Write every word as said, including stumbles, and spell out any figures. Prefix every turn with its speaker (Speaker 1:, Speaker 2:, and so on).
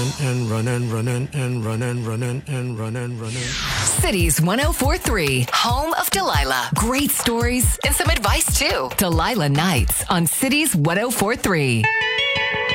Speaker 1: running and running, running and running, running and running, running.
Speaker 2: Cities one oh four point three, home of Delilah. Great stories and some advice too. Delilah Nights on Cities one oh four point three.